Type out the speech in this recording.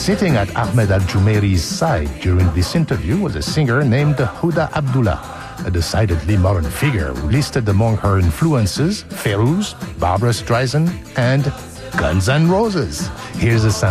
Sitting at Ahmed Al-Jumairi's side during this interview was a singer named Huda Abdullah, a decidedly modern figure who listed among her influences Feroz, Barbra Streisand, and Guns N' Roses. Here's a